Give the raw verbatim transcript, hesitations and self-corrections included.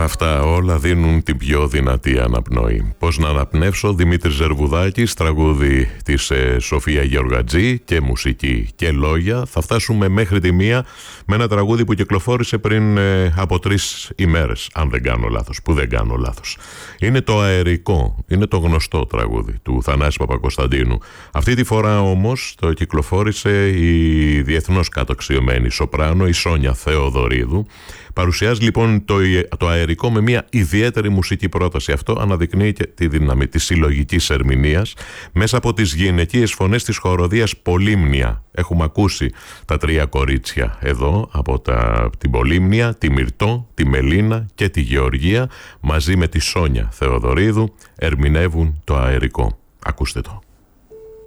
Αυτά όλα δίνουν την πιο δυνατή αναπνοή. Πώς να αναπνεύσω, Δημήτρης Ζερβουδάκης, τραγούδι της ε, Σοφία Γεωργατζή και μουσική και λόγια. Θα φτάσουμε μέχρι τη μία με ένα τραγούδι που κυκλοφόρησε πριν ε, από τρεις ημέρες, αν δεν κάνω λάθος, που δεν κάνω λάθος. Είναι το Αερικό, είναι το γνωστό τραγούδι του Θανάση Παπακοσταντίνου. Αυτή τη φορά όμως το κυκλοφόρησε η διεθνώς κατοξιωμένη σοπράνο, η Σόνια Θεοδωρίδου. Παρουσιάζει λοιπόν το, το Αερικό με μια ιδιαίτερη μουσική πρόταση. Αυτό αναδεικνύει και τη δύναμη της συλλογικής ερμηνείας μέσα από τις γυναικείες φωνές της χοροδίας Πολύμνια. Έχουμε ακούσει τα τρία κορίτσια εδώ από τα, την Πολύμνια, τη Μυρτώ, τη Μελίνα και τη Γεωργία, μαζί με τη Σόνια Θεοδωρίδου ερμηνεύουν το Αερικό. Ακούστε το.